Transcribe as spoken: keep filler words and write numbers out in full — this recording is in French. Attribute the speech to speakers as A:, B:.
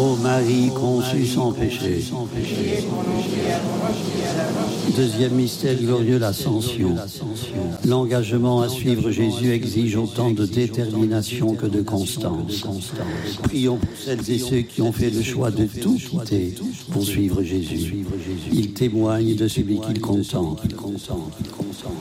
A: Ô Marie conçue sans péché. Deuxième mystère glorieux, l'Ascension. L'engagement à suivre Jésus exige autant de détermination que de constance. Prions pour celles et ceux qui ont fait le choix de tout quitter pour suivre Jésus. Ils témoignent de celui qu'ils contemplent.